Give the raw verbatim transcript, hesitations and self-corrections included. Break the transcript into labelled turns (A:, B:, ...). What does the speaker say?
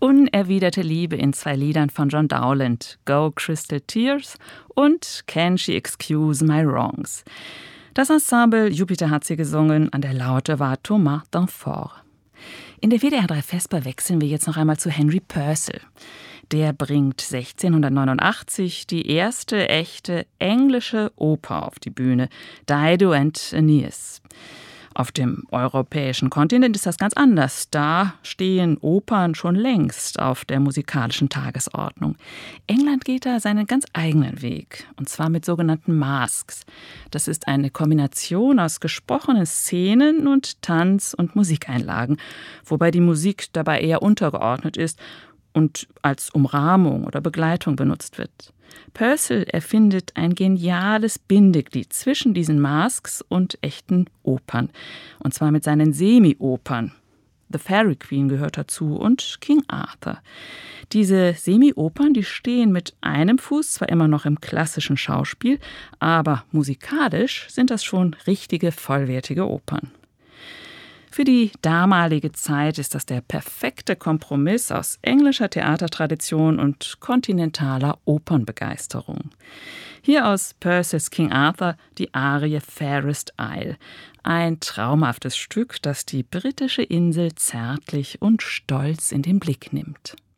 A: Unerwiderte Liebe in zwei Liedern von John Dowland, Go Crystal Tears und Can She Excuse My Wrongs. Das Ensemble Jupiter hat sie gesungen, an der Laute war Thomas Danforth. In der W D R drei Vesper wechseln wir jetzt noch einmal zu Henry Purcell. Der bringt sechzehnhundertneunundachtzig die erste echte englische Oper auf die Bühne, Dido and Aeneas. Auf dem europäischen Kontinent ist das ganz anders. Da stehen Opern schon längst auf der musikalischen Tagesordnung. England geht da seinen ganz eigenen Weg, und zwar mit sogenannten Masks. Das ist eine Kombination aus gesprochenen Szenen und Tanz- und Musikeinlagen, wobei die Musik dabei eher untergeordnet ist und als Umrahmung oder Begleitung benutzt wird. Purcell erfindet ein geniales Bindeglied zwischen diesen Masks und echten Opern. Und zwar mit seinen Semi-Opern. The Fairy Queen gehört dazu und King Arthur. Diese Semi-Opern, die stehen mit einem Fuß zwar immer noch im klassischen Schauspiel, aber musikalisch sind das schon richtige, vollwertige Opern. Für die damalige Zeit ist das der perfekte Kompromiss aus englischer Theatertradition und kontinentaler Opernbegeisterung. Hier aus Purcells King Arthur die Arie Fairest Isle. Ein traumhaftes Stück, das die britische Insel zärtlich und stolz in den Blick nimmt.